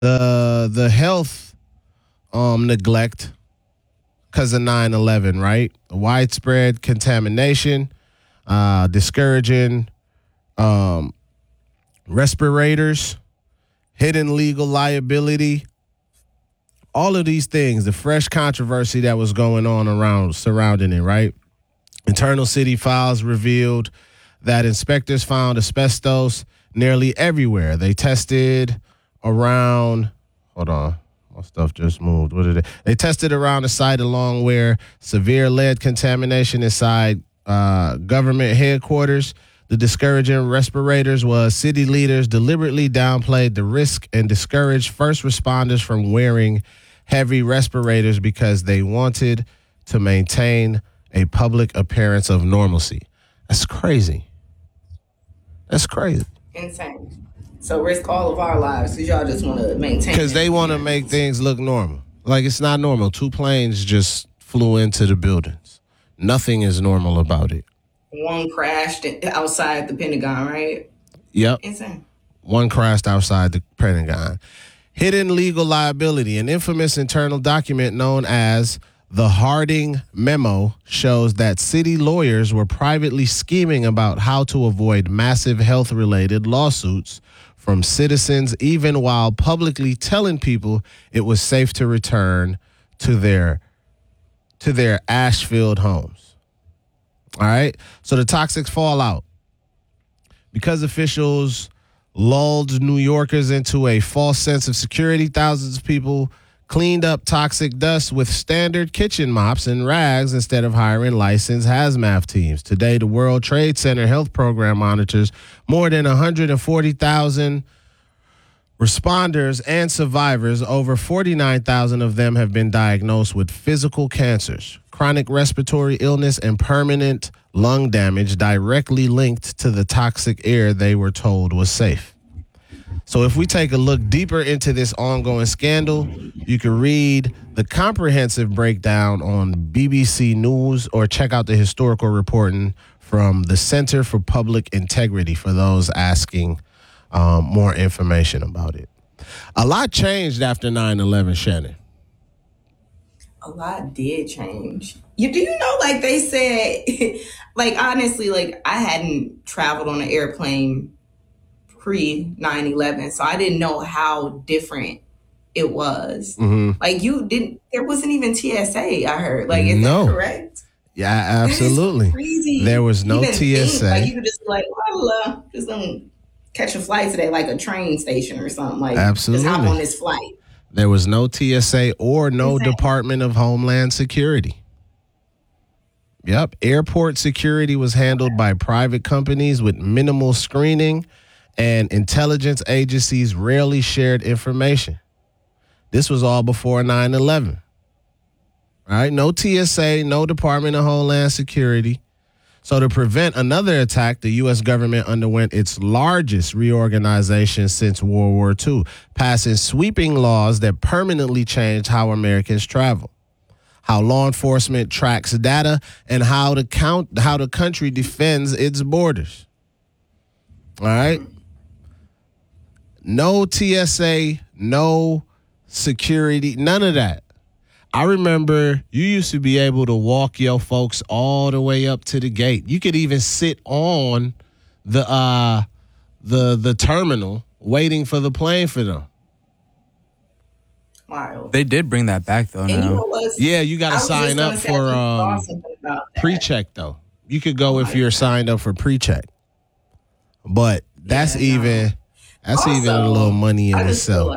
The health neglect because of 9/11, right? Widespread contamination, discouraging um, respirators, hidden legal liability, all of these things, the fresh controversy that was going on around surrounding it, right? Internal city files revealed that inspectors found asbestos nearly everywhere. They tested around, hold on, my stuff just moved. What did it? They tested around the site along where severe lead contamination inside government headquarters. The discouraging respirators was city leaders deliberately downplayed the risk and discouraged first responders from wearing heavy respirators because they wanted to maintain a public appearance of normalcy. That's crazy. That's crazy. Insane. So risk all of our lives because y'all just want to maintain. Because they want to make things look normal. Like it's not normal. 2 planes just flew into the buildings. Nothing is normal about it. One crashed outside the Pentagon, right? Yep. Insane. One crashed outside the Pentagon. Hidden legal liability. An infamous internal document known as the Harding Memo shows that city lawyers were privately scheming about how to avoid massive health-related lawsuits from citizens, even while publicly telling people it was safe to return to their ash-filled homes. All right? So the toxic fallout. Because officials lulled New Yorkers into a false sense of security, thousands of people cleaned up toxic dust with standard kitchen mops and rags instead of hiring licensed hazmat teams. Today, the World Trade Center Health Program monitors more than 140,000 responders and survivors. Over 49,000 of them have been diagnosed with physical cancers, chronic respiratory illness, and permanent lung damage directly linked to the toxic air they were told was safe. So if we take a look deeper into this ongoing scandal, you can read the comprehensive breakdown on BBC News or check out the historical reporting from the Center for Public Integrity for those asking more information about it. A lot changed after 9/11, Shannon. A lot did change. Do you know, like they said, like honestly, like I hadn't traveled on an airplane pre 9/11, so I didn't know how different it was. Mm-hmm. Like there wasn't even TSA, I heard. Like, is that correct? Yeah, absolutely. Crazy. There was no TSA. Like you could just be like, just catch a flight today, like a train station or something. Like, absolutely. Just hop on this flight. There was no TSA or no Department of Homeland Security. Yep. Airport security was handled by private companies with minimal screening, and intelligence agencies rarely shared information. This was all before 9/11. All right. No TSA, no Department of Homeland Security. So to prevent another attack, the U.S. government underwent its largest reorganization since World War II, passing sweeping laws that permanently changed how Americans travel, how law enforcement tracks data, and how the country defends its borders. All right? No TSA, no security, none of that. I remember you used to be able to walk your folks all the way up to the gate. You could even sit on the terminal waiting for the plane for them. Wow. They did bring that back though. Now. Yeah, you got to sign up for pre-check though. You could go if you're signed up for pre-check, but that's even a little money in itself.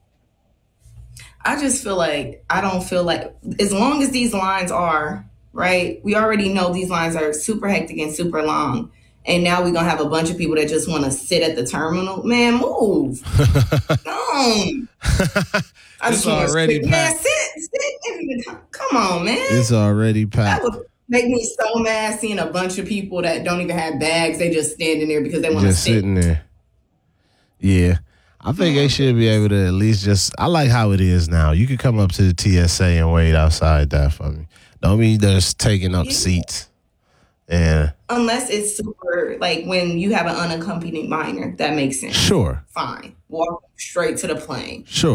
I just feel like I don't feel like as long as these lines are right, we already know these lines are super hectic and super long. And now we're going to have a bunch of people that just want to sit at the terminal. Man, move. No. I just want to sit. Come on, man. It's already packed. That would make me so mad seeing a bunch of people that don't even have bags. They just standing there because they want to sit. Just sitting there. Yeah. I think they should be able to at least I like how it is now. You could come up to the TSA and wait outside that for me. Don't be just taking up seats. Yeah. Unless it's super, like when you have an unaccompanied minor, that makes sense. Sure. Fine. Walk straight to the plane. Sure.